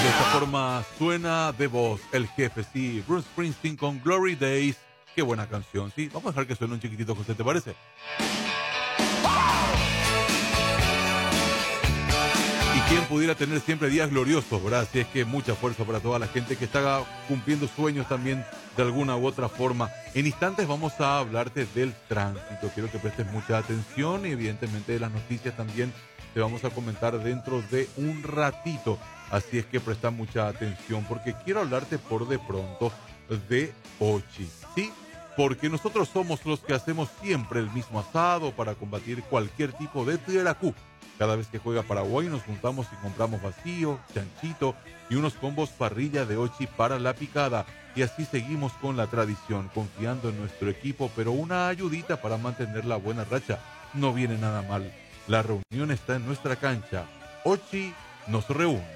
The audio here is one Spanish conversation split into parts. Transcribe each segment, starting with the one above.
De esta forma suena de voz el jefe, sí, Bruce Springsteen con Glory Days. Qué buena canción, sí. Vamos a dejar que suene un chiquitito, José, ¿te parece? Y quién pudiera tener siempre días gloriosos, ¿verdad? Así es que mucha fuerza para toda la gente que está cumpliendo sueños también de alguna u otra forma. En instantes vamos a hablarte del tránsito. Quiero que prestes mucha atención y evidentemente de las noticias también te vamos a comentar dentro de un ratito. Así es que presta mucha atención porque quiero hablarte por de pronto de Ochi, ¿sí? Porque nosotros somos los que hacemos siempre el mismo asado para combatir cualquier tipo de tieracú. Cada vez que juega Paraguay nos juntamos y compramos vacío, chanchito y unos combos parrilla de Ochi para la picada. Y así seguimos con la tradición, confiando en nuestro equipo, pero una ayudita para mantener la buena racha no viene nada mal. La reunión está en nuestra cancha. Ochi nos reúne.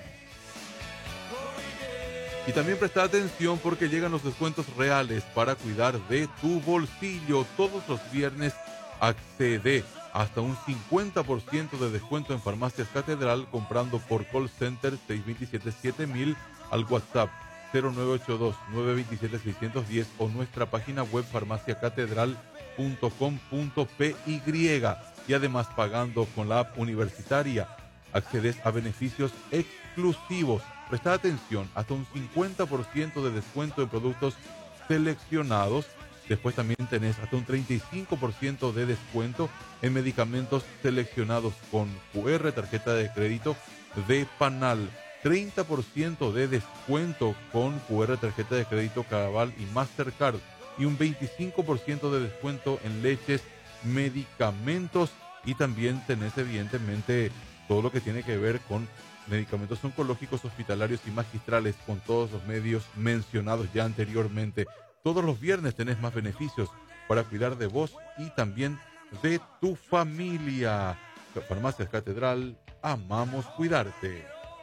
Y también presta atención porque llegan los descuentos reales para cuidar de tu bolsillo. Todos los viernes accede hasta un 50% de descuento en Farmacias Catedral comprando por call center 627-7000 al WhatsApp 0982-927-610 o nuestra página web farmaciacatedral.com.py. Y además pagando con la app universitaria accedes a beneficios exclusivos. Presta atención, hasta un 50% de descuento en productos seleccionados. Después también tenés hasta un 35% de descuento en medicamentos seleccionados con QR, tarjeta de crédito de Panal. 30% de descuento con QR, tarjeta de crédito Cabal y Mastercard. Y un 25% de descuento en leches, medicamentos. Y también tenés evidentemente todo lo que tiene que ver con medicamentos oncológicos, hospitalarios y magistrales con todos los medios mencionados ya anteriormente. Todos los viernes tenés más beneficios para cuidar de vos y también de tu familia. Farmacias Catedral, amamos cuidarte.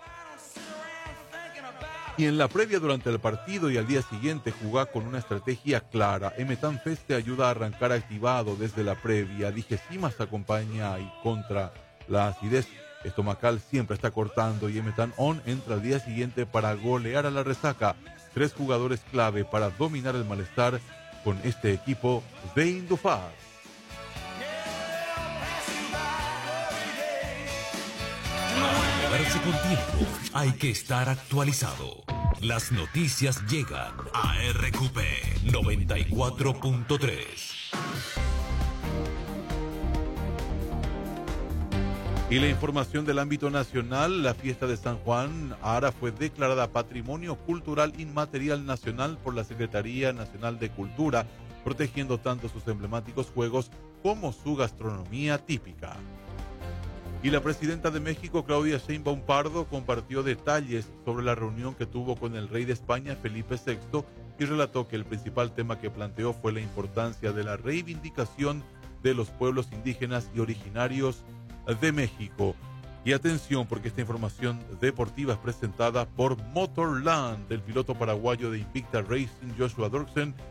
Y en la previa, durante el partido y al día siguiente, jugá con una estrategia clara. Emetan Fest te ayuda a arrancar activado desde la previa. Digesimas te acompaña y contra la acidez estomacal siempre está cortando. Y Emetan On entra al día siguiente para golear a la resaca. 3 jugadores clave para dominar el malestar con este equipo de Indufaz. Para moverse con tiempo, hay que estar actualizado. Las noticias llegan a RQP 94.3. Y la información del ámbito nacional: la fiesta de San Juan Ara fue declarada Patrimonio Cultural Inmaterial Nacional por la Secretaría Nacional de Cultura, protegiendo tanto sus emblemáticos juegos como su gastronomía típica. Y la presidenta de México, Claudia Sheinbaum Pardo, compartió detalles sobre la reunión que tuvo con el rey de España, Felipe VI, y relató que el principal tema que planteó fue la importancia de la reivindicación de los pueblos indígenas y originarios de México. Y atención, porque esta información deportiva es presentada por Motorland, del piloto paraguayo de Invicta Racing, Joshua Dorksen,